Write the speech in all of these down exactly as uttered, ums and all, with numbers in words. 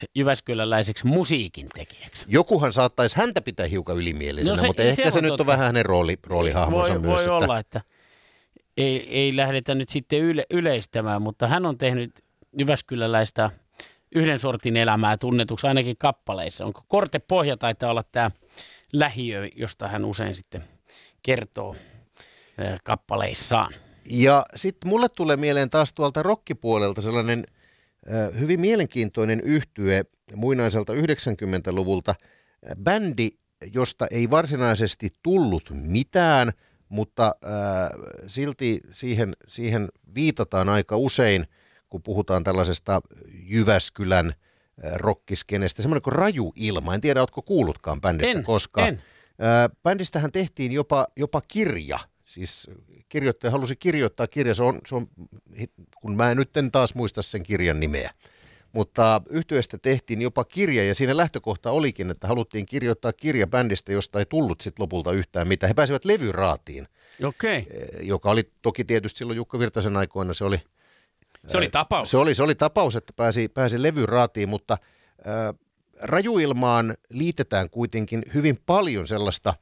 jyväskyläläiseksi musiikin tekijäksi. Jokuhan saattaisi häntä pitää hiukan ylimielisenä, no se, mutta ehkä se, se nyt on vähän hänen rooli, roolihahmonsa voi, myös. Voi että... olla, että ei, ei lähdetä nyt sitten yle, yleistämään, mutta hän on tehnyt jyväskyläläistä yhden sortin elämää tunnetuksi ainakin kappaleissa. Onko Kortepohja taitaa olla tämä lähiö, josta hän usein sitten kertoo kappaleissaan. Ja sitten mulle tulee mieleen taas tuolta rockipuolelta sellainen äh, hyvin mielenkiintoinen yhtye muinaiselta yhdeksänkymmentäluvulta. Bändi, josta ei varsinaisesti tullut mitään, mutta äh, silti siihen, siihen viitataan aika usein, kun puhutaan tällaisesta Jyväskylän äh, rockiskenestä. Semmoinen kuin Raju Ilma. En tiedä, ootko kuullutkaan bändistä en, koskaan. En. Äh, bändistähän tehtiin jopa, jopa kirja. Siis kirjoittaja halusi kirjoittaa kirja, se on, se on, kun mä en nyt en taas muista sen kirjan nimeä. Mutta yhtyeestä tehtiin jopa kirja ja siinä lähtökohta olikin, että haluttiin kirjoittaa kirja bändistä, josta ei tullut sitten lopulta yhtään mitään. He pääsivät levyraatiin, okay. joka oli toki tietysti silloin Jukka Virtasen aikoina, se oli... Se oli tapaus. Se oli, se oli tapaus, että pääsi, pääsi levyraatiin, mutta äh, Rajuilmaan liitetään kuitenkin hyvin paljon sellaista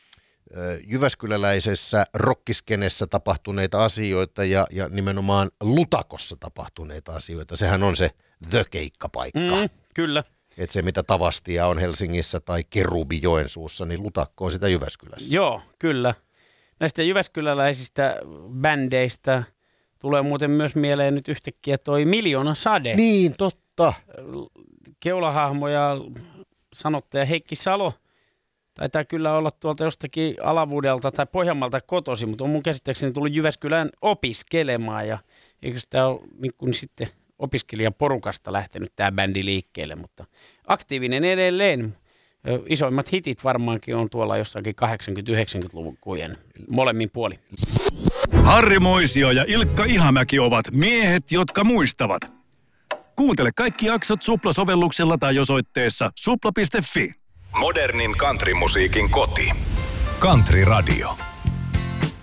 jyväskyläläisessä rockiskenessä tapahtuneita asioita ja, ja nimenomaan Lutakossa tapahtuneita asioita. Sehän on se the-keikkapaikka. Mm, kyllä. Että se mitä Tavastia on Helsingissä tai Kerubi Joensuussa, niin Lutakko on sitä Jyväskylässä. Joo, kyllä. Näistä jyväskyläläisistä bändeistä tulee muuten myös mieleen nyt yhtäkkiä toi Miljoona Sade. Niin, totta. Keulahahmoja sanottaja Heikki Salo. Taitaa kyllä olla tuolta jostakin Alavuudelta tai Pohjanmaalta kotosi, mutta on mun käsittääkseni tullut Jyväskylään opiskelemaan. Ja eikö tämä ole niin kuin sitten opiskelijaporukasta lähtenyt tämä bändi liikkeelle, mutta aktiivinen edelleen. Isoimmat hitit varmaankin on tuolla jossakin kahdeksankymmentä-yhdeksänkymmentälukujen molemmin puoli. Harri Moisio ja Ilkka Ihamäki ovat miehet, jotka muistavat. Kuuntele kaikki jaksot Supla-sovelluksella tai osoitteessa supla piste fi. Modernin countrymusiikin koti. Country Radio.